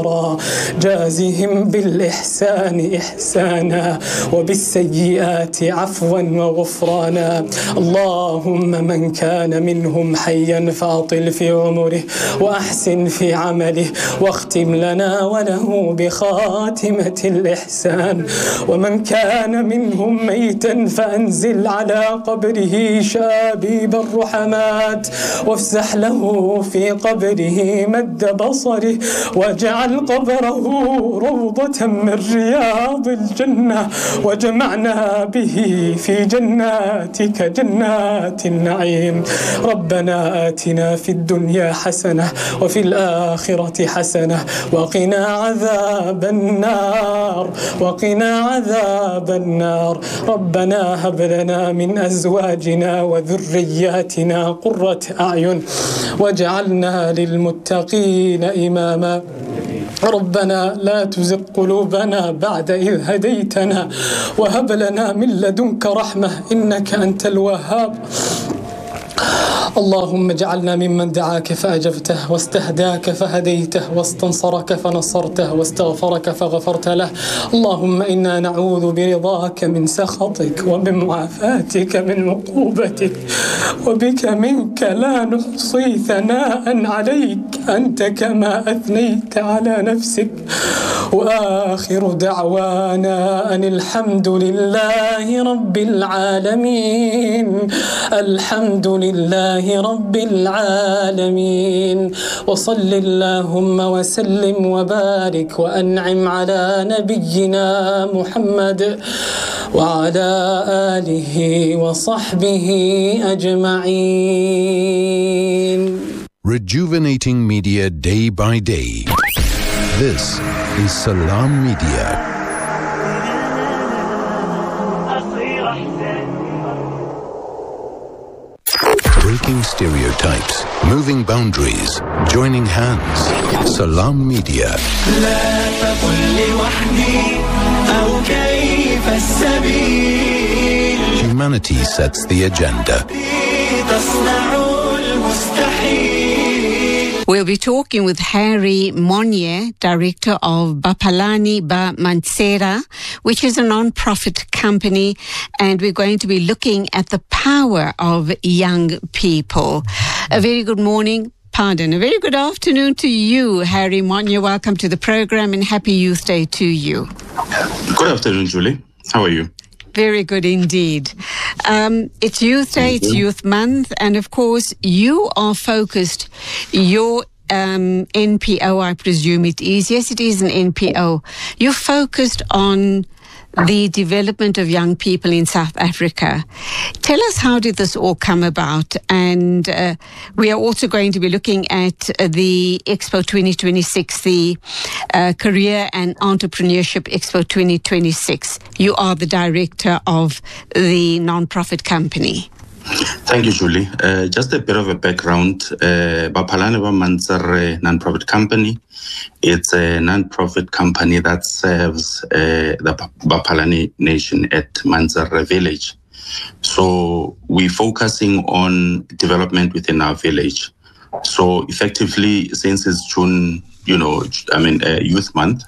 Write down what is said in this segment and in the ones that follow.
جازهم بالإحسان إحسانا وبالسيئات عفوا وغفرانا. اللهم من كان منهم حيا فأطل في عمره وأحسن في عمله واختم لنا وله بخاتمة الإحسان. ومن كان منهم ميتا فأنزل على قبره شابيب الرحمات وافسح له في قبره مد بصره واجعل قبره روضة من رياض الجنة وجمعنا به في جناتك جنات النعيم. ربنا آتنا في الدنيا حسنة وفي الآخرة حسنة وقنا عذاب النار وقنا عذاب النار. ربنا هب لنا من أزواجنا وذرياتنا قرة أعين واجعلنا للمتقين إماما. ربنا لا تزغ قلوبنا بعد إذ هديتنا وهب لنا من لدنك رحمة إنك أنت الوهاب. اللهم اجعلنا ممن دعاك فأجبته واستهداك فهديته واستنصرك فنصرته واستغفرك فغفرت له. اللهم إنا نعوذ برضاك من سخطك وبمعافاتك من عقوبتك وبك منك لا نحصي ثناء عليك أنت كما أثنيت على نفسك. وآخر دعوانا أن الحمد لله رب العالمين. الحمد لله رب العالمين. وصل اللهم وسلم وبارك وأنعم على نبينا محمد وعلى آله وصحبه أجمعين. Rejuvenating media day by day. This is Salam Media. Breaking stereotypes, moving boundaries, joining hands. Salam Media. Humanity sets the agenda. We'll be talking with Harry Monye, director of Bapalani Ba Mansera, which is a non-profit company, and we're going to be looking at the power of young people. A very good morning. A very good afternoon to you, Harry Monye. Welcome to the program and happy Youth Day to you. Good afternoon, Julie. How are you? Very good indeed. It's Youth Day, it's Youth Month, and of course you are focused, your NPO, I presume it is. Yes, it is an NPO. You're focused on the development of young people in South Africa. Tell us, how did this all come about? And we are also going to be looking at the Expo 2026, the Career and Entrepreneurship Expo 2026. You are the director of the non-profit company. Thank you, Julie. Just a bit of a background. Bapalani Ba Mansera non-profit company. It's a non-profit company that serves the Bapalani nation at Mansera village. So we're focusing on development within our village. So effectively, since it's June, Youth Month,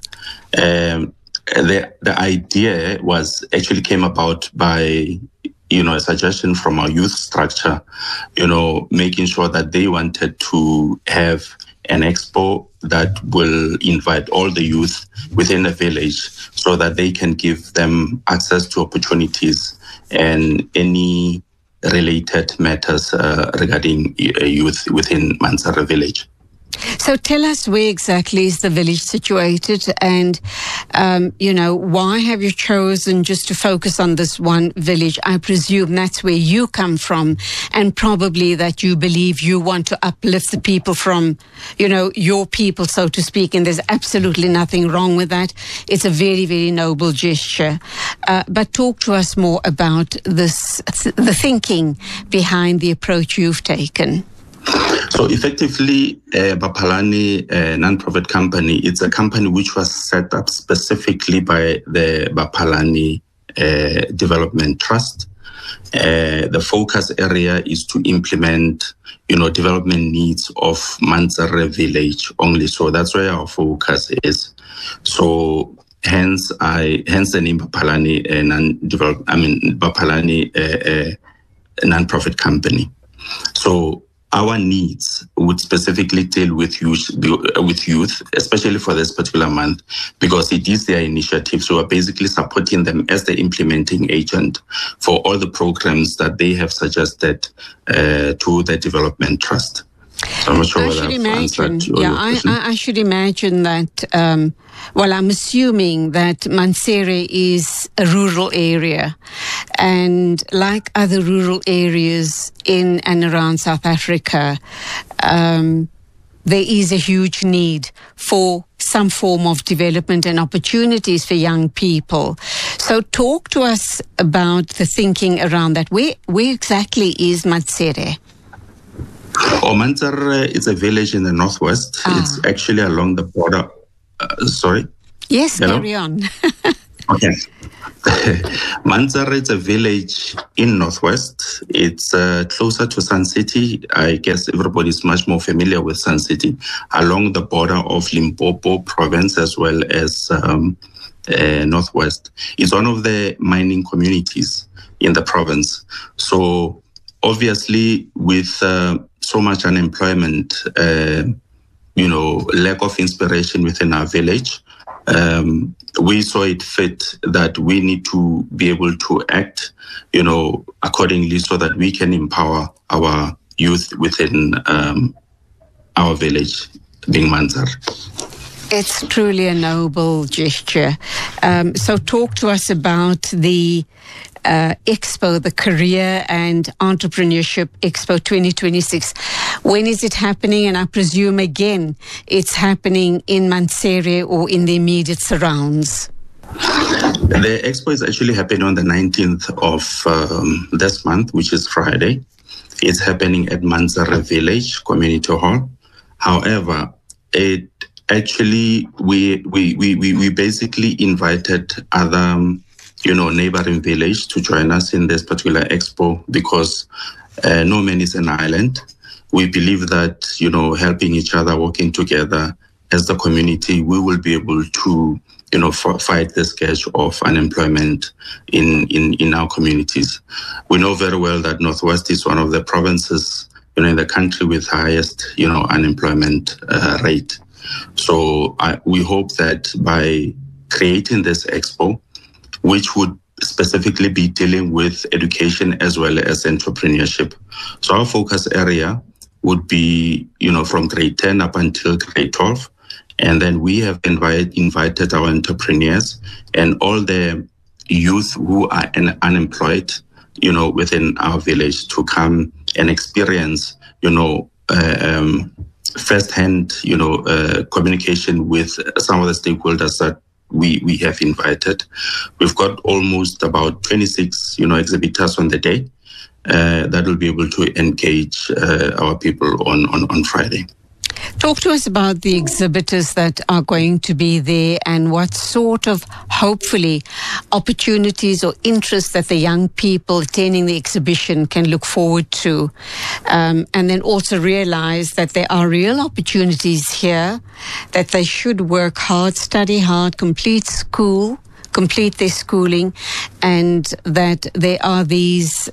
the idea came about by a suggestion from our youth structure, making sure that they wanted to have an expo that will invite all the youth within the village so that they can give them access to opportunities and any related matters regarding youth within Mansera village. So tell us, where exactly is the village situated, and, why have you chosen just to focus on this one village? I presume that's where you come from, and probably that you believe you want to uplift the people from, your people, so to speak, and there's absolutely nothing wrong with that. It's a very, very noble gesture. But talk to us more about the thinking behind the approach you've taken. So effectively, Bapalani non-profit company, it's a company which was set up specifically by the Bapalani Development Trust. The focus area is to implement, development needs of Manzare village only. So that's where our focus is. So hence the name Bapalani Bapalani a non-profit company. So our needs would specifically deal with youth, especially for this particular month, because it is their initiative. So we're basically supporting them as the implementing agent for all the programs that they have suggested to the Development Trust. So I'm not sure whether I've answered your question. I should imagine that, I'm assuming that Mansere is a rural area, and like other rural areas in and around South Africa, there is a huge need for some form of development and opportunities for young people. So talk to us about the thinking around that. Where exactly is Mansere? Manzare is a village in the northwest. It's actually along the border. Sorry? Yes, Hello? Carry on. Okay. Manzare is a village in northwest. It's closer to Sun City. I guess everybody's much more familiar with Sun City, along the border of Limpopo province as well as northwest. It's one of the mining communities in the province. So obviously, with so much unemployment, lack of inspiration within our village, we saw it fit that we need to be able to act, accordingly so that we can empower our youth within our village, being Manzare. It's truly a noble gesture. So talk to us about the Expo, the Career and Entrepreneurship Expo 2026. When is it happening? And I presume, again, it's happening in Mansere or in the immediate surrounds. The expo is actually happening on the 19th of this month, which is Friday. It's happening at Manzare Village Community Hall. However, it actually, we basically invited other neighboring village to join us in this particular expo because no man is an island. We believe that, helping each other, working together as the community, we will be able to, fight the scourge of unemployment in our communities. We know very well that Northwest is one of the provinces, in the country with highest, unemployment rate. So we hope that by creating this expo, which would specifically be dealing with education as well as entrepreneurship. So our focus area would be, from grade 10 up until grade 12. And then we have invited our entrepreneurs and all the youth who are unemployed, within our village to come and experience, firsthand, communication with some of the stakeholders that we have invited. We've got almost about 26, exhibitors on the day that will be able to engage our people on Friday. Talk to us about the exhibitors that are going to be there and what sort of, hopefully, opportunities or interests that the young people attending the exhibition can look forward to. And then also realize that there are real opportunities here, that they should work hard, study hard, complete their schooling, and that there are these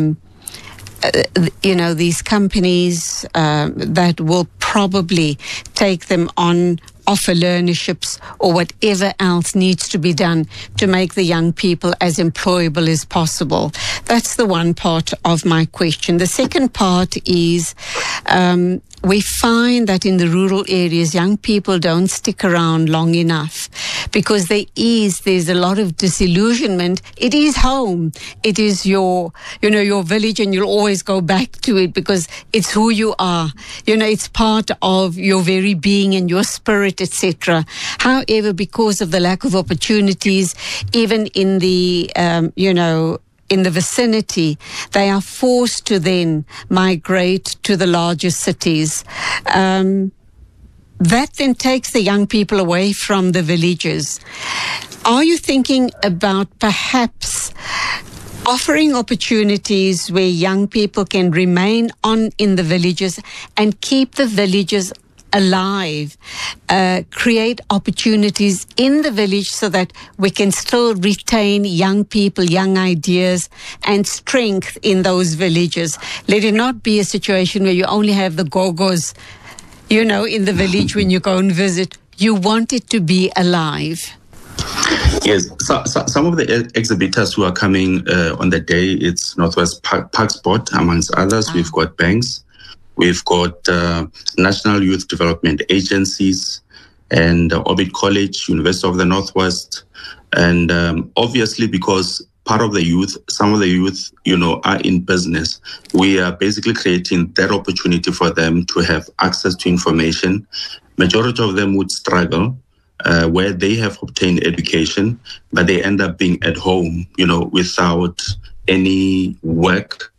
these companies that will probably take them on, offer learnerships or whatever else needs to be done to make the young people as employable as possible. That's the one part of my question. The second part is we find that in the rural areas, young people don't stick around long enough because there's a lot of disillusionment. It is home. It is your village, and you'll always go back to it because it's who you are. It's part of your very being and your spirit, etc. However, because of the lack of opportunities, even in the, in the vicinity, they are forced to then migrate to the larger cities. That then takes the young people away from the villages. Are you thinking about perhaps offering opportunities where young people can remain on in the villages and keep the villages alive, create opportunities in the village so that we can still retain young people, young ideas and strength in those villages. Let it not be a situation where you only have the gogos, in the village when you go and visit. You want it to be alive. Yes, so some of the exhibitors who are coming on the day, it's Northwest Park Sport, amongst others. We've got banks. We've got National Youth Development Agencies and Orbit College, University of the Northwest. And obviously, because part of the youth, some of the youth, are in business, we are basically creating that opportunity for them to have access to information. Majority of them would struggle where they have obtained education, but they end up being at home, without any work,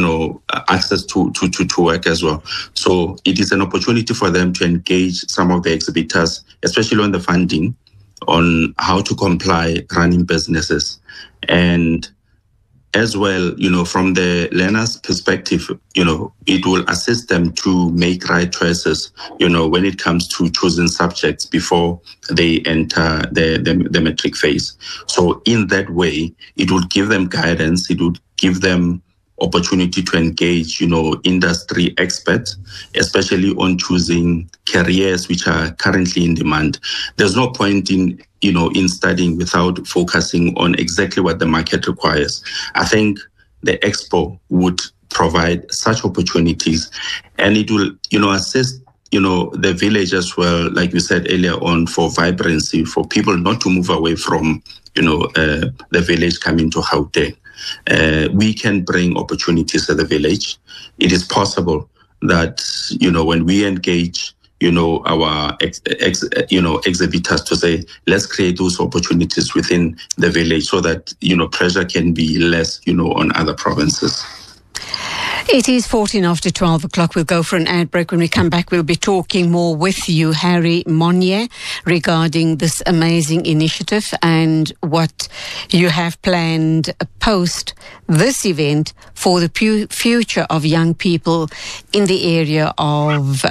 access to work as well. So it is an opportunity for them to engage some of the exhibitors, especially on the funding, on how to comply running businesses. And as well, from the learner's perspective, it will assist them to make right choices, when it comes to choosing subjects before they enter the matric phase. So in that way, it would give them guidance. It would give them opportunity to engage, industry experts, especially on choosing careers which are currently in demand. There's no point in studying without focusing on exactly what the market requires. I think the expo would provide such opportunities, and it will, assist, the village as well, like we said earlier on, for vibrancy, for people not to move away from, the village coming to Gauteng. We can bring opportunities to the village. It is possible that, when we engage, our exhibitors to say, let's create those opportunities within the village so that, pressure can be less, on other provinces. It is 14 after 12 o'clock. We'll go for an ad break. When we come back, we'll be talking more with you, Harry Monnier, regarding this amazing initiative and what you have planned post this event for the future of young people in the area of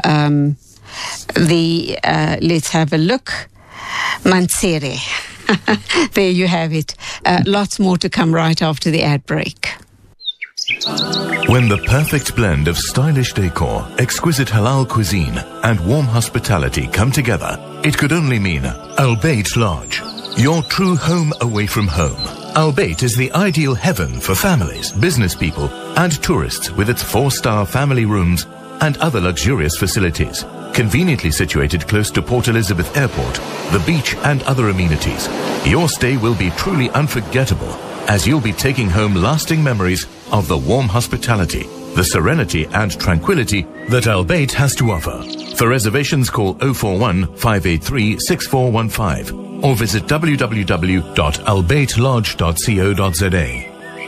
let's have a look, Mansere. There you have it. Lots more to come right after the ad break. When the perfect blend of stylish decor, exquisite halal cuisine, and warm hospitality come together, it could only mean Al Bayt Lodge, your true home away from home. Al Bayt is the ideal heaven for families, business people, and tourists with its 4-star family rooms and other luxurious facilities. Conveniently situated close to Port Elizabeth Airport, the beach, and other amenities, your stay will be truly unforgettable, as you'll be taking home lasting memories of the warm hospitality, the serenity and tranquility that Al Bayt has to offer. For reservations, call 041 583 6415 or visit www.albaytlodge.co.za.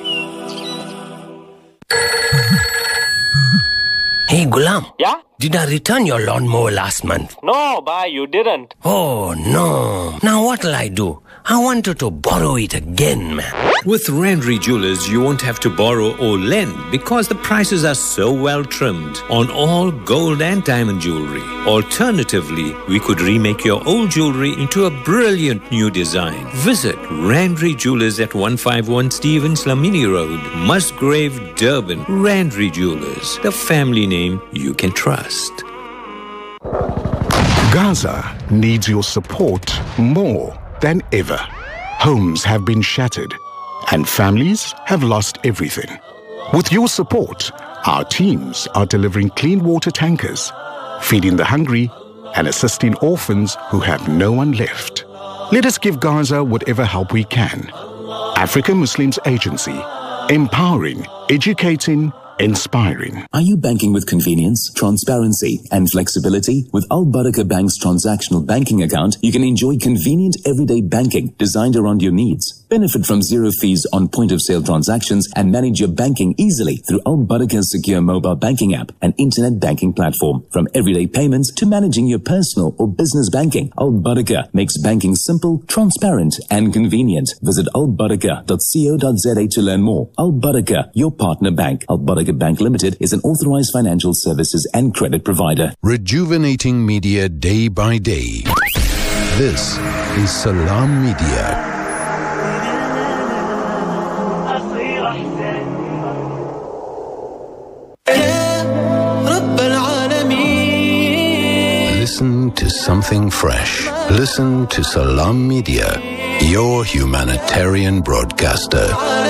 Hey, Gulam. Yeah? Did I return your lawnmower last month? No, Bhai, you didn't. Oh, no. Now what'll I do? I wanted to borrow it again, man. With Randry Jewelers, you won't have to borrow or lend because the prices are so well trimmed on all gold and diamond jewelry. Alternatively, we could remake your old jewelry into a brilliant new design. Visit Randry Jewelers at 151 Stevens Lamini Road, Musgrave, Durban. Randry Jewelers, the family name you can trust. Gaza needs your support more than ever. Homes have been shattered and families have lost everything. With your support, our teams are delivering clean water tankers, feeding the hungry, and assisting orphans who have no one left. Let us give Gaza whatever help we can. African Muslims Agency, empowering, educating, inspiring. Are you banking with convenience, transparency, and flexibility? With Al Barakah Bank's transactional banking account, you can enjoy convenient everyday banking designed around your needs. Benefit from zero fees on point-of-sale transactions and manage your banking easily through Al Baraka's secure mobile banking app and internet banking platform. From everyday payments to managing your personal or business banking, Al Baraka makes banking simple, transparent and convenient. Visit albaraka.co.za to learn more. Al Baraka, your partner bank. Al Baraka Bank Limited is an authorized financial services and credit provider. Rejuvenating media day by day. This is Salam Media. Listen to something fresh. Listen to Salam Media, your humanitarian broadcaster.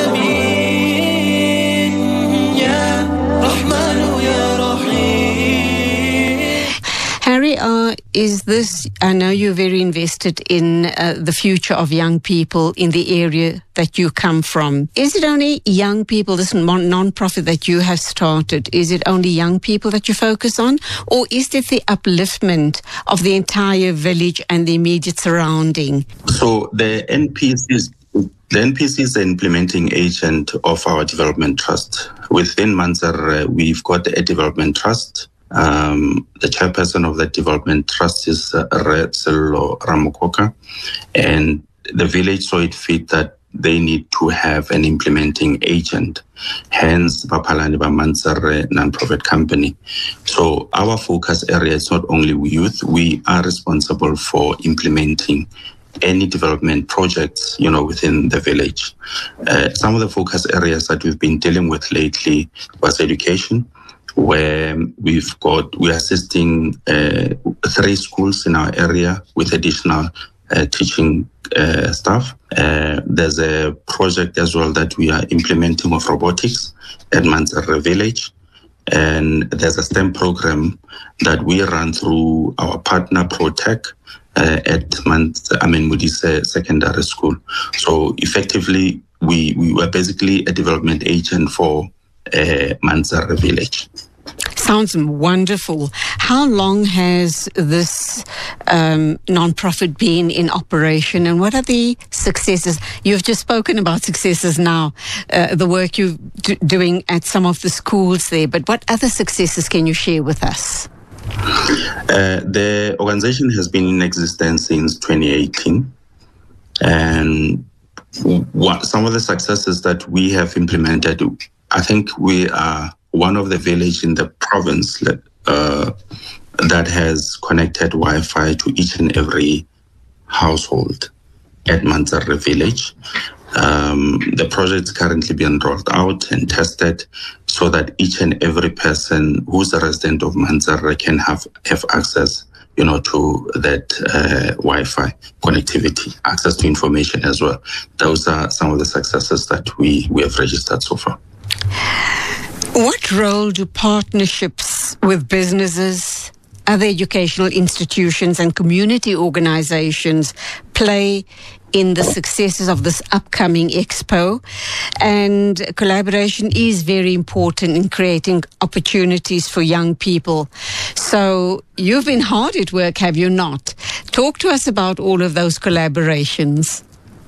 Harry, is this, I know you're very invested in the future of young people in the area that you come from. Is it only young people, this non-profit that you have started, is it only young people that you focus on? Or is it the upliftment of the entire village and the immediate surrounding? So the NPC is the implementing agent of our development trust. Within Mansar, we've got a development trust. The chairperson of the development trust is Sello Ramokoka, and the village saw it fit that they need to have an implementing agent, hence Bapalani Mansar non-profit company. So our focus area is not only youth, we are responsible for implementing any development projects, within the village. Some of the focus areas that we've been dealing with lately was education, where we're assisting 3 schools in our area with additional teaching staff. There's a project as well that we are implementing of robotics at Mansar Village. And there's a STEM program that we run through our partner ProTech at Moody's Secondary School. So effectively, we were basically a development agent for Mansar Village. Sounds wonderful. How long has this non-profit been in operation, and what are the successes? You've just spoken about successes now, the work you're doing at some of the schools there, but what other successes can you share with us? The organization has been in existence since 2018, and some of the successes that we have implemented, I think we are one of the village in the province that has connected Wi-Fi to each and every household at Mansar Village. The project is currently being rolled out and tested so that each and every person who's a resident of Mansar can have access, to that Wi-Fi connectivity, access to information as well. Those are some of the successes that we have registered so far. What role do partnerships with businesses, other educational institutions and community organizations play in the successes of this upcoming expo? And collaboration is very important in creating opportunities for young people. So you've been hard at work, have you not? Talk to us about all of those collaborations.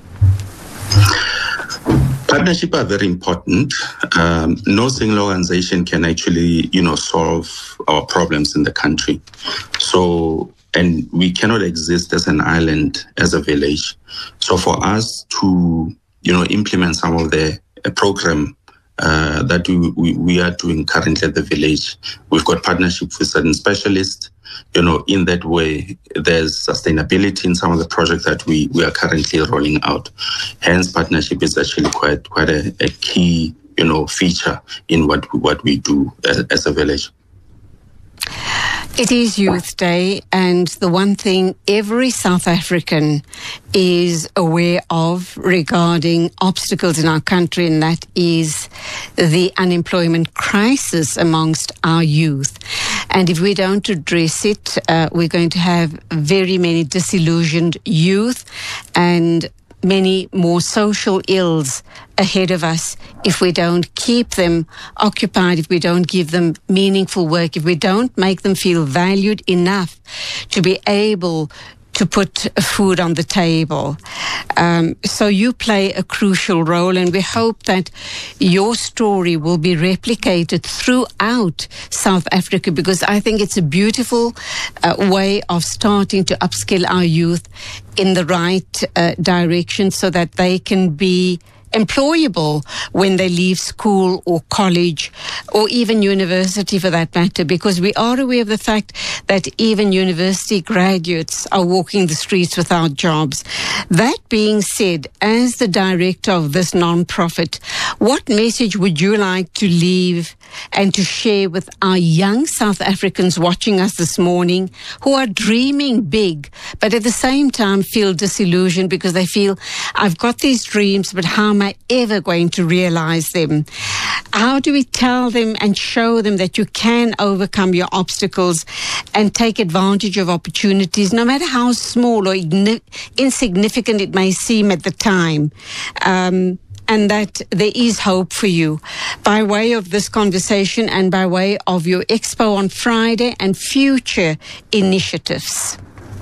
Partnerships are very important. No single organization can actually, solve our problems in the country. So, and we cannot exist as an island, as a village. So for us to, implement some of the program that we are doing currently at the village, we've got partnership with certain specialists. In that way, there's sustainability in some of the projects that we are currently rolling out. Hence, partnership is actually quite a key, feature in what we do as a village. It is Youth Day, and the one thing every South African is aware of regarding obstacles in our country, and that is the unemployment crisis amongst our youth. And if we don't address it, we're going to have very many disillusioned youth and many more social ills ahead of us if we don't keep them occupied, if we don't give them meaningful work, if we don't make them feel valued enough to be able to put food on the table. So you play a crucial role, and we hope that your story will be replicated throughout South Africa, because I think it's a beautiful way of starting to upskill our youth in the right direction so that they can be employable when they leave school or college or even university for that matter, because we are aware of the fact that even university graduates are walking the streets without jobs. That being said, as the director of this non-profit, what message would you like to leave and to share with our young South Africans watching us this morning who are dreaming big, but at the same time feel disillusioned because they feel, I've got these dreams, but how am I ever going to realize them? How do we tell them and show them that you can overcome your obstacles and take advantage of opportunities, no matter how small or insignificant it may seem at the time, and that there is hope for you by way of this conversation and by way of your expo on Friday and future initiatives?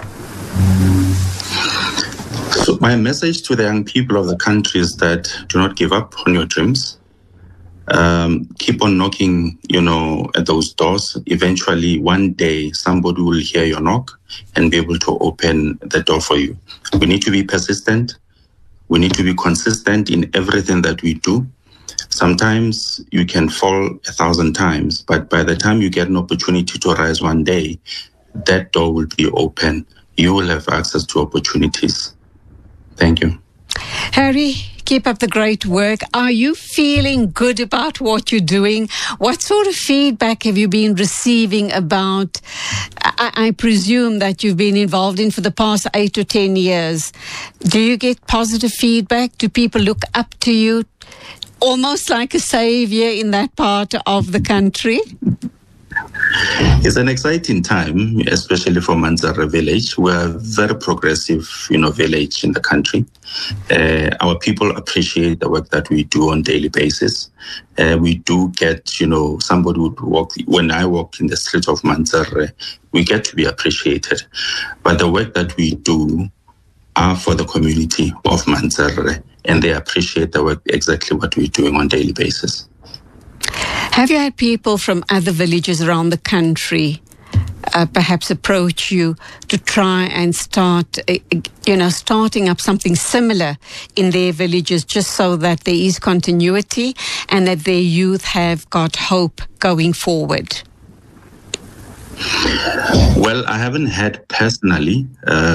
So my message to the young people of the country is that do not give up on your dreams. Keep on knocking, at those doors. Eventually, one day, somebody will hear your knock and be able to open the door for you. We need to be persistent. We need to be consistent in everything that we do. Sometimes you can fall 1,000 times, but by the time you get an opportunity to rise one day, that door will be open. You will have access to opportunities. Thank you. Harry, keep up the great work. Are you feeling good about what you're doing? What sort of feedback have you been receiving about, I presume that you've been involved in for the past 8 to 10 years. Do you get positive feedback? Do people look up to you almost like a savior in that part of the country? It's an exciting time, especially for Manzarra village. We're a very progressive, village in the country. Our people appreciate the work that we do on a daily basis. We do get, somebody would walk, when I walk in the streets of Manzarra, we get to be appreciated. But the work that we do are for the community of Manzarra, and they appreciate the work, exactly what we're doing on a daily basis. Have you had people from other villages around the country perhaps approach you to try and start, starting up something similar in their villages just so that there is continuity and that their youth have got hope going forward? Well, I haven't had personally,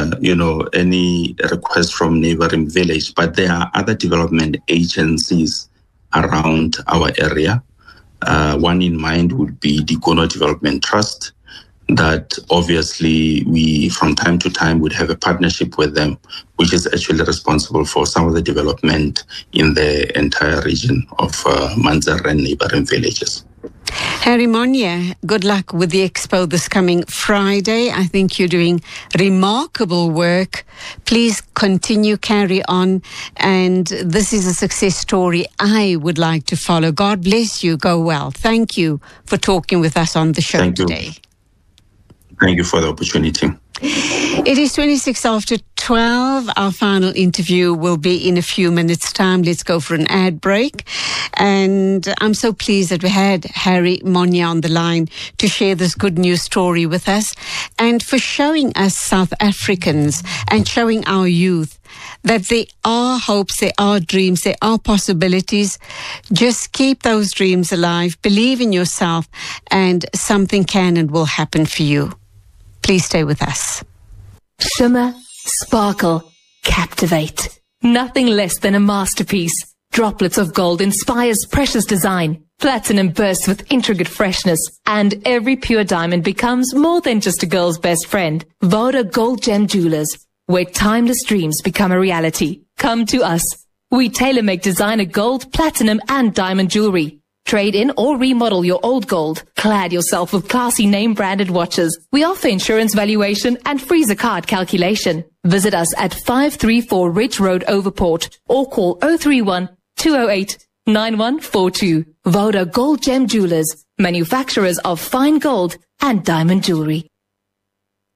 any request from neighboring village, but there are other development agencies around our area. One in mind would be the Gono Development Trust, that obviously we from time to time would have a partnership with them, which is actually responsible for some of the development in the entire region of Manzarra and neighboring villages. Harry Monia, good luck with the expo this coming Friday. I think you're doing remarkable work. Please continue, carry on. And this is a success story I would like to follow. God bless you. Go well. Thank you for talking with us on the show today. Thank you for the opportunity. It is 26 after 12. Our final interview will be in a few minutes' time. Let's go for an ad break. And I'm so pleased that we had Harry Monia on the line to share this good news story with us and for showing us South Africans and showing our youth that there are hopes, there are dreams, there are possibilities. Just keep those dreams alive, believe in yourself, and something can and will happen for you. Please stay with us. Shimmer, sparkle, captivate. Nothing less than a masterpiece. Droplets of gold inspires precious design. Platinum bursts with intricate freshness. And every pure diamond becomes more than just a girl's best friend. Voda Gold Gem Jewelers, where timeless dreams become a reality. Come to us. We tailor-make designer gold, platinum and diamond jewelry. Trade in or remodel your old gold. Clad yourself with classy name-branded watches. We offer insurance valuation and freezer card calculation. Visit us at 534 Ridge Road, Overport, or call 031 208 9142. Voda Gold Gem Jewelers, manufacturers of fine gold and diamond jewelry.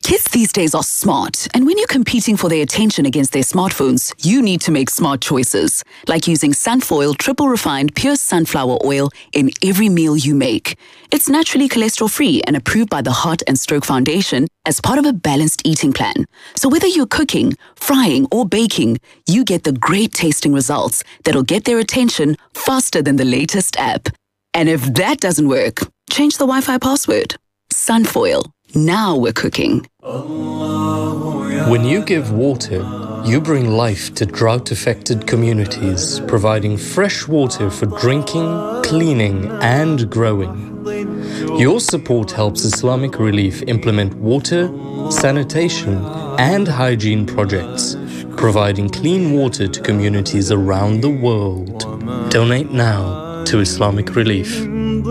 Kids these days are smart, and when you're competing for their attention against their smartphones, you need to make smart choices, like using Sunfoil triple refined pure sunflower oil in every meal you make. It's naturally cholesterol-free and approved by the Heart and Stroke Foundation as part of a balanced eating plan. So whether you're cooking, frying, or baking, you get the great tasting results that'll get their attention faster than the latest app. And if that doesn't work, change the Wi-Fi password. Sunfoil. Now we're cooking. When you give water, you bring life to drought-affected communities, providing fresh water for drinking, cleaning, and growing. Your support helps Islamic Relief implement water, sanitation, and hygiene projects, providing clean water to communities around the world. Donate now to Islamic Relief.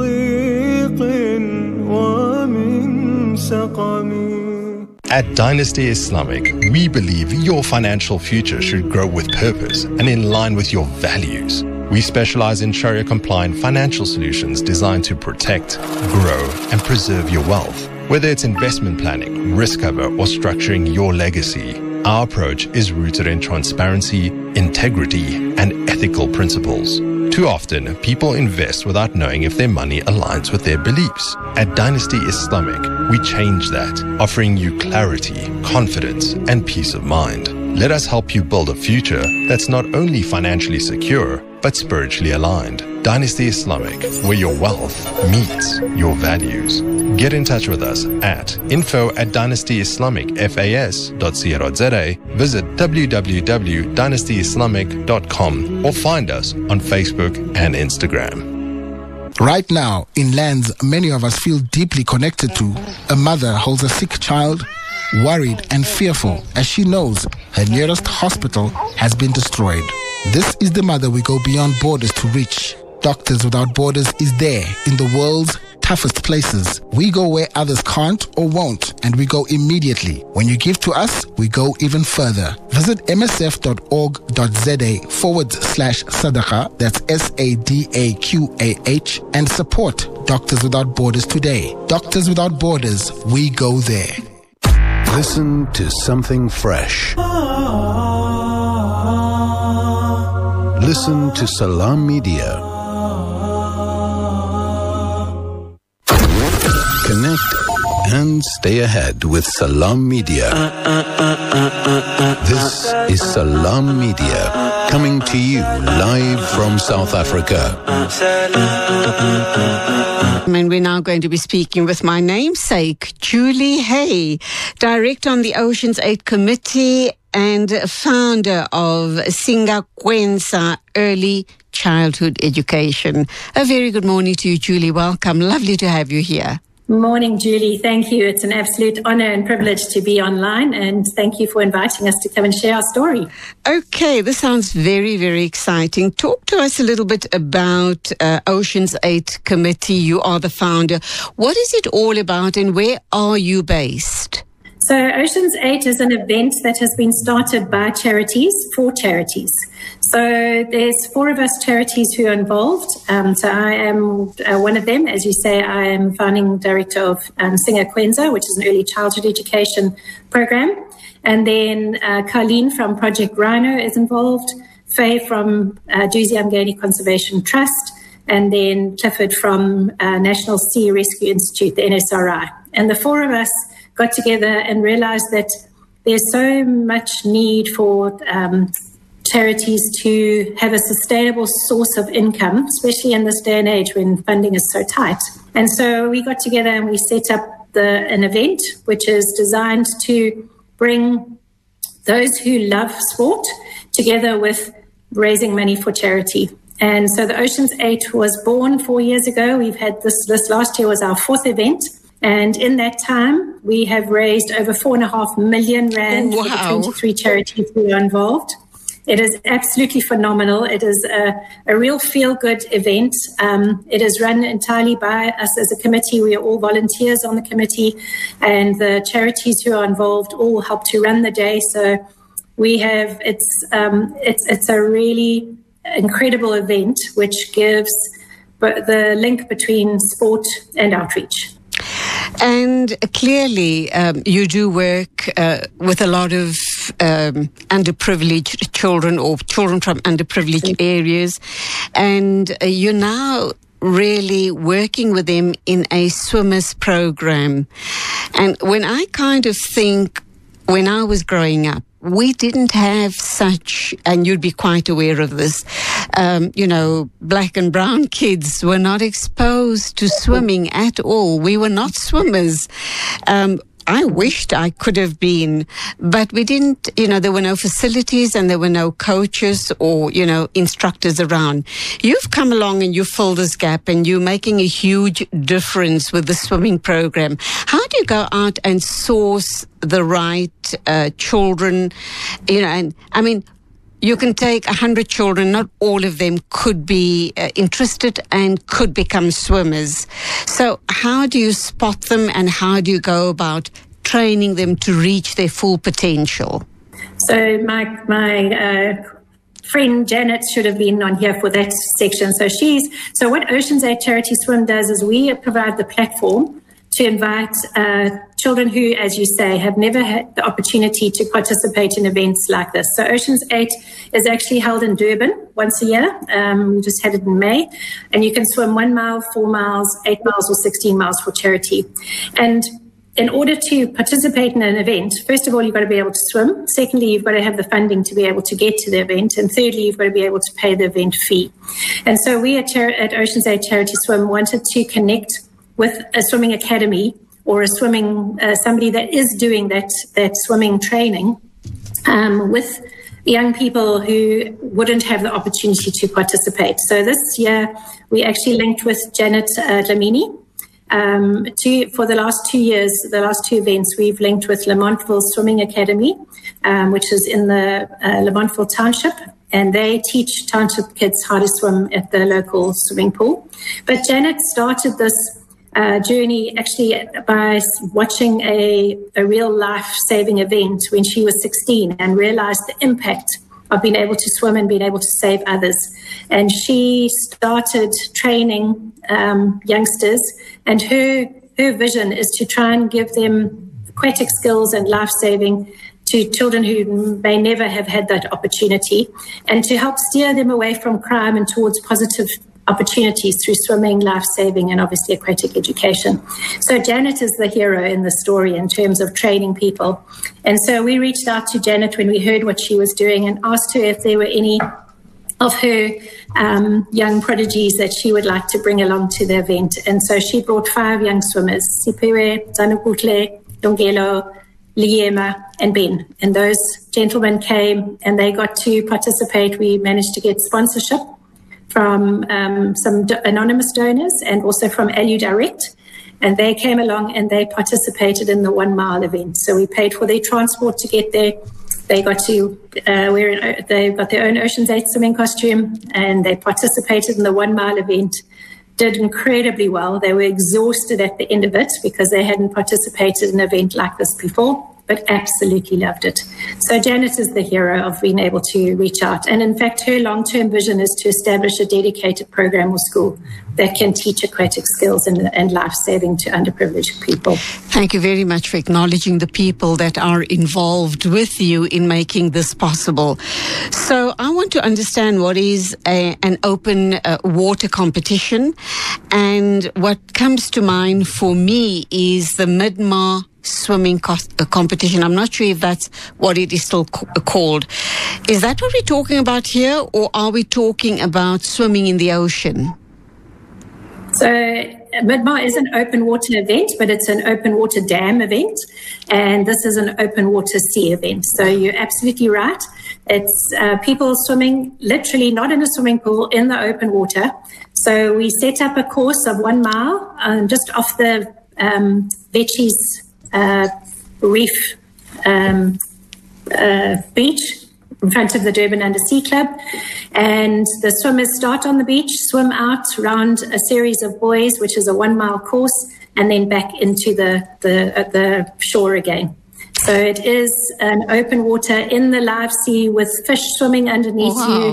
At Dynasty Islamic, we believe your financial future should grow with purpose and in line with your values. We specialize in Sharia-compliant financial solutions designed to protect, grow, and preserve your wealth. Whether it's investment planning, risk cover, or structuring your legacy, our approach is rooted in transparency, integrity, and ethical principles. Too often, people invest without knowing if their money aligns with their beliefs. At Dynasty Islamic, we change that, offering you clarity, confidence, and peace of mind. Let us help you build a future that's not only financially secure, but spiritually aligned. Dynasty Islamic, where your wealth meets your values. Get in touch with us at info@dynastyislamicfas.co.za, visit www.dynastyislamic.com, or find us on Facebook and Instagram. Right now, in lands many of us feel deeply connected to, a mother holds a sick child, worried and fearful as she knows her nearest hospital has been destroyed. This is the mother we go beyond borders to reach. Doctors Without Borders is there in the world's toughest places. We go where others can't or won't, and we go immediately. When you give to us, we go even further. Visit msf.org.za/sadaqa, that's SADAQAH, and support Doctors Without Borders today. Doctors Without Borders, we go there. Listen to something fresh. Listen to Salam Media. Connect and stay ahead with Salam Media. This is Salam Media, coming to you live from South Africa. And we're now going to be speaking with my namesake, Julie Hay, Director on the Oceans 8 Committee and founder of Singakwenza Early Childhood Education. A very good morning to you, Julie. Welcome. Lovely to have you here. Morning, Julie. Thank you. It's an absolute honor and privilege to be online, and thank you for inviting us to come and share our story. Okay, this sounds very, very exciting. Talk to us a little bit about Oceans 8 Committee. You are the founder. What is it all about, and where are you based? So Oceans 8 is an event that has been started by charities for charities. So there's 4 of us charities who are involved. So I am one of them. As you say, I am founding director of Singakwenza, which is an early childhood education program. And then Colleen from Project Rhino is involved, Faye from Duzi Mngeni Conservation Trust, and then Clifford from National Sea Rescue Institute, the NSRI. And the 4 of us got together and realized that there's so much need for charities to have a sustainable source of income, especially in this day and age when funding is so tight. And so we got together and we set up an event which is designed to bring those who love sport together with raising money for charity. And so the Oceans 8 was born 4 years ago. We've had this last year was our 4th event. And in that time, we have raised over 4.5 million rand for the 23 charities who are involved. It is absolutely phenomenal. It is a real feel-good event. It is run entirely by us as a committee. We are all volunteers on the committee, and the charities who are involved all help to run the day. So we have it's a really incredible event which gives the link between sport and outreach. And clearly, you do work with a lot of underprivileged children or children from underprivileged areas. And you're now really working with them in a swimmers program. And when I kind of think, when I was growing up, we didn't have such, and you'd be quite aware of this, black and brown kids were not exposed to swimming at all. We were not swimmers. I wished I could have been, but we didn't, there were no facilities and there were no coaches or, instructors around. You've come along and you filled this gap and you're making a huge difference with the swimming program. How do you go out and source the right children? You can take 100 children, not all of them could be interested and could become swimmers. So how do you spot them and how do you go about training them to reach their full potential? So my friend Janet should have been on here for that section. So what Ocean's 8 Charity Swim does is we provide the platform to invite children who, as you say, have never had the opportunity to participate in events like this. So Ocean's 8 is actually held in Durban once a year. We just had it in May. And you can swim 1 mile, 4 miles, 8 miles or 16 miles for charity. And in order to participate in an event, first of all, you've got to be able to swim. Secondly, you've got to have the funding to be able to get to the event. And thirdly, you've got to be able to pay the event fee. And so we at Ocean's 8 Charity Swim wanted to connect with a swimming academy or a swimming, somebody that is doing that swimming training with young people who wouldn't have the opportunity to participate. So this year, we actually linked with Janet Dlamini. For the last 2 years, the last 2 events, we've linked with Lamontville Swimming Academy, which is in the Lamontville Township. And they teach township kids how to swim at the local swimming pool. But Janet started this journey actually by watching a real life-saving event when she was 16 and realized the impact of being able to swim and being able to save others. And she started training youngsters, and her vision is to try and give them aquatic skills and life-saving to children who may never have had that opportunity, and to help steer them away from crime and towards positive opportunities through swimming, life-saving, and obviously aquatic education. So Janet is the hero in the story in terms of training people. And so we reached out to Janet when we heard what she was doing and asked her if there were any of her young prodigies that she would like to bring along to the event. And so she brought 5 young swimmers, Sipiwe, Zanukutle, Lungelo, Liema, and Ben. And those gentlemen came and they got to participate. We managed to get sponsorship from some anonymous donors and also from ALU Direct. And they came along and they participated in the 1 mile event. So we paid for their transport to get there. They got to they got their own Ocean's 8 swimming costume and they participated in the 1 mile event. Did incredibly well. They were exhausted at the end of it because they hadn't participated in an event like this before, but absolutely loved it. So Janet is the hero of being able to reach out. And in fact, her long-term vision is to establish a dedicated program or school that can teach aquatic skills and life-saving to underprivileged people. Thank you very much for acknowledging the people that are involved with you in making this possible. So I want to understand what is an open water competition. And what comes to mind for me is the Midmar swimming competition. I'm not sure if that's what it is still called. Is that what we're talking about here, or are we talking about swimming in the ocean? So Midmar is an open water event, but it's an open water dam event, and this is an open water sea event. So you're absolutely right. It's people swimming literally not in a swimming pool, in the open water. So we set up a course of 1 mile just off the Vetchies Reef beach in front of the Durban Undersea Club. And the swimmers start on the beach, swim out around a series of buoys, which is a 1 mile course, and then back into the shore again. So it is an open water in the live sea with fish swimming underneath you.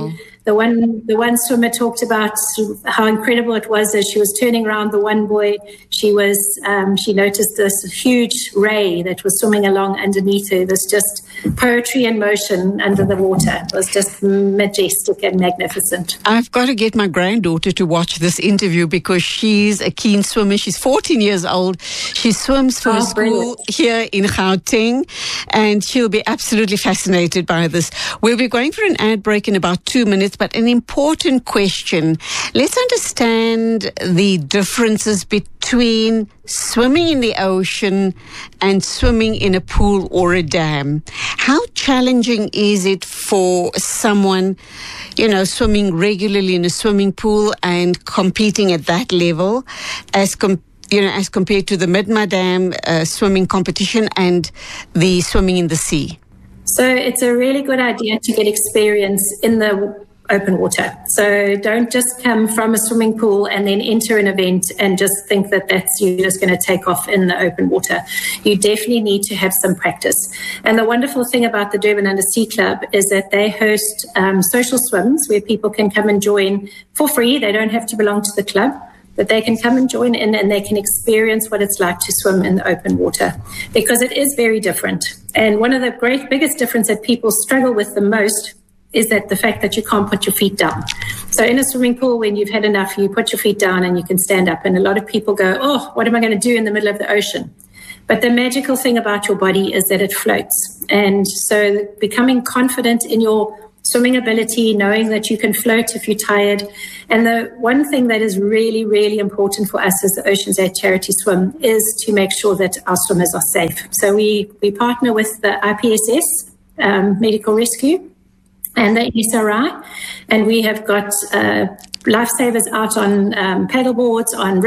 The one swimmer talked about how incredible it was as she was turning around the one boy. She noticed this huge ray that was swimming along underneath her. It was just poetry in motion under the water. It was just majestic and magnificent. I've got to get my granddaughter to watch this interview because she's a keen swimmer. She's 14 years old. She swims for a school here in Gauteng, and she'll be absolutely fascinated by this. We'll be going for an ad break in about 2 minutes, but an important question. Let's understand the differences between swimming in the ocean and swimming in a pool or a dam. How challenging is it for someone, swimming regularly in a swimming pool and competing at that level as compared to the Midma Dam swimming competition and the swimming in the sea? So it's a really good idea to get experience in the open water. So don't just come from a swimming pool and then enter an event and just think that you're just going to take off in the open water. You definitely need to have some practice. And the wonderful thing about the Durban Undersea Club is that they host social swims where people can come and join for free. They don't have to belong to the club, but they can come and join in and they can experience what it's like to swim in the open water, because it is very different. And one of the biggest difference that people struggle with the most is that the fact that you can't put your feet down. So in a swimming pool, when you've had enough, you put your feet down and you can stand up. And a lot of people go, oh, what am I going to do in the middle of the ocean? But the magical thing about your body is that it floats. And so becoming confident in your swimming ability, knowing that you can float if you're tired. And the one thing that is really, really important for us as the Ocean's 8 Charity Swim is to make sure that our swimmers are safe. So we partner with the IPSS, Medical Rescue, and the SRI, and we have got lifesavers out on paddle boards, on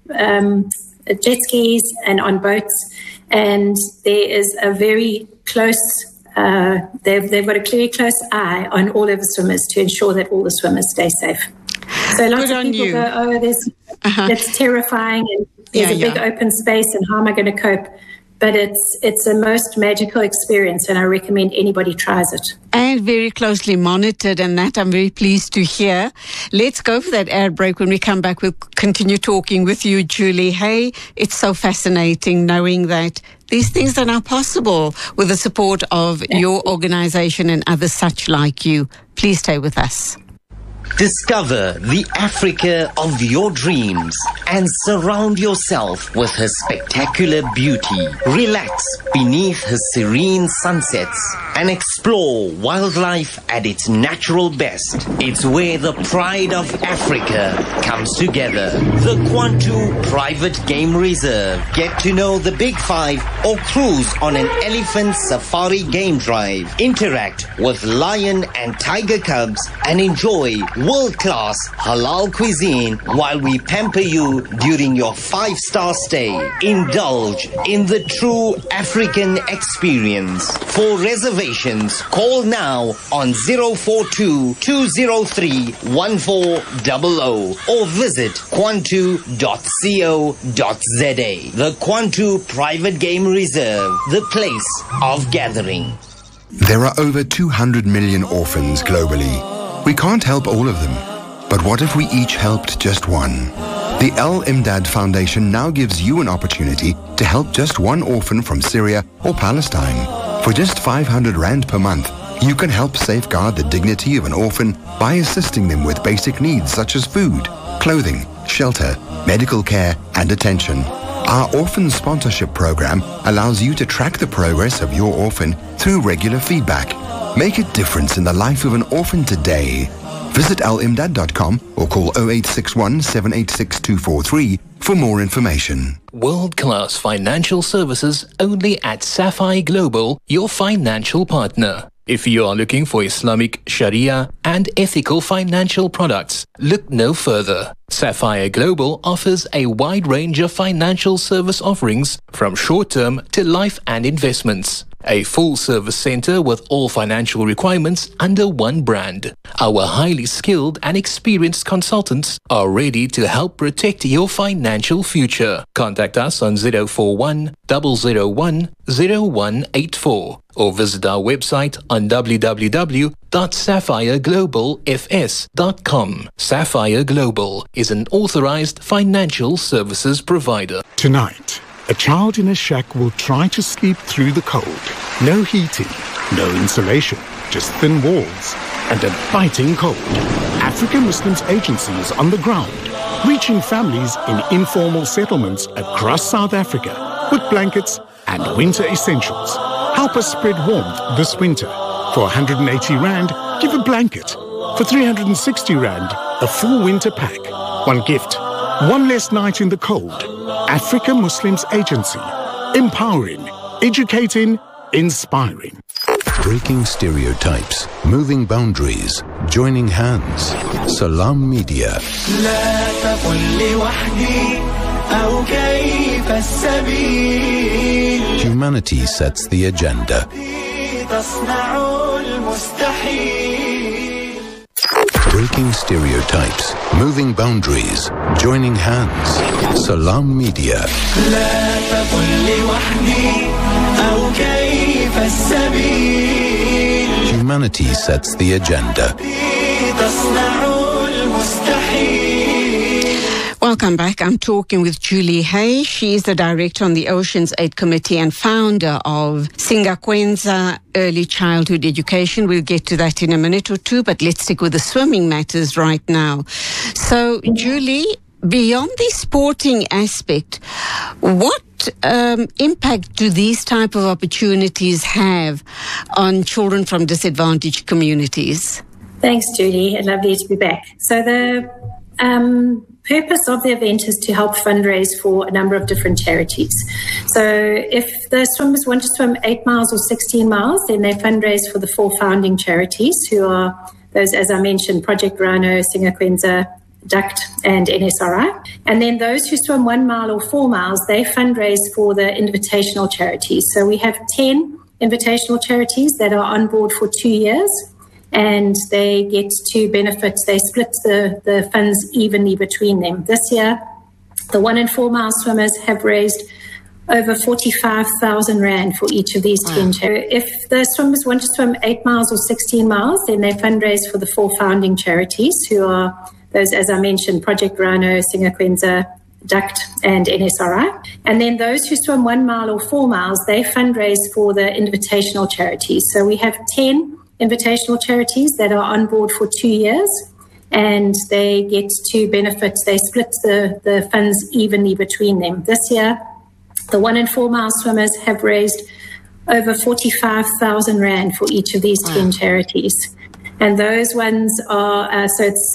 jet skis, and on boats. And there is a very close, they've got a very close eye on all of the swimmers to ensure that all the swimmers stay safe. So lots of people go, oh, that's terrifying, and there's a big open space, and how am I going to cope? But it's the most magical experience, and I recommend anybody tries it. And very closely monitored, and that I'm very pleased to hear. Let's go for that ad break. When we come back, we'll continue talking with you, Julie. Hey, it's so fascinating knowing that these things are now possible with the support of your organization and others such like you. Please stay with us. Discover the Africa of your dreams and surround yourself with her spectacular beauty. Relax beneath her serene sunsets and explore wildlife at its natural best. It's where the pride of Africa comes together. The Kwantu Private Game Reserve. Get to know the Big Five or cruise on an elephant safari game drive. Interact with lion and tiger cubs and enjoy world-class halal cuisine while we pamper you during your 5-star stay. Indulge in the true African experience. For reservations, call now on 042-203-1400 or visit kwantu.co.za. The Kwantu Private Game Reserve, the place of gathering. There are over 200 million orphans globally. We can't help all of them, but what if we each helped just one? The Al Imdad Foundation now gives you an opportunity to help just one orphan from Syria or Palestine. For just 500 Rand per month, you can help safeguard the dignity of an orphan by assisting them with basic needs such as food, clothing, shelter, medical care, and attention. Our orphan sponsorship program allows you to track the progress of your orphan through regular feedback. Make a difference in the life of an orphan today. Visit alimdad.com or call 0861 786 243 for more information. World-class financial services only at Sapphire Global, your financial partner. If you are looking for Islamic, Sharia and ethical financial products, look no further. Sapphire Global offers a wide range of financial service offerings from short-term to life and investments. a full-service center with all financial requirements under one brand. Our highly skilled and experienced consultants are ready to help protect your financial future. Contact us on 041 001 0184 or visit our website on www.sapphireglobalfs.com. Sapphire Global is an authorized financial services provider. Tonight, a child in a shack will try to sleep through the cold. No heating, no insulation, just thin walls and a biting cold. African Muslims Agency is on the ground, reaching families in informal settlements across South Africa with blankets and winter essentials. Help us spread warmth this winter. For 180 Rand, give a blanket. For 360 Rand, a full winter pack. One gift, one less night in the cold. Africa Muslims Agency. Empowering, educating, inspiring. Breaking stereotypes, moving boundaries, joining hands. Salam Media. Humanity sets the agenda. Breaking stereotypes, moving boundaries, joining hands. Salam Media. Humanity sets the agenda. Welcome back. I'm talking with Julie Hay. She's the director on the Oceans 8 Committee and founder of Singakwenza Early Childhood Education. We'll get to that in a minute or two, but let's stick with the swimming matters right now. So, Julie, beyond the sporting aspect, what impact do these type of opportunities have on children from disadvantaged communities? Thanks, Julie. Lovely to be back. So the purpose of the event is to help fundraise for a number of different charities. So if the swimmers want to swim 8 miles or 16 miles, then they fundraise for the 4 founding charities, who are those, as I mentioned, Project Rhino, Singakwenza, DUCT and NSRI. And then those who swim 1 mile or 4 miles, they fundraise for the invitational charities. So we have 10 invitational charities that are on board for 2 years, and they get to benefit, they split the funds evenly between them. This year, the 1 and 4 mile swimmers have raised over 45,000 Rand for each of these 10 charities. If the swimmers want to swim 8 miles or 16 miles, then they fundraise for the 4 founding charities, who are those, as I mentioned, Project Rhino, Singakwenza, DUCT and NSRI. And then those who swim 1 mile or 4 miles, they fundraise for the invitational charities. So we have 10 invitational charities that are on board for 2 years, and they get to benefit, they split the funds evenly between them. This year, the 1 and 4 mile swimmers have raised over 45,000 Rand for each of these 10 charities. And those ones are, so it's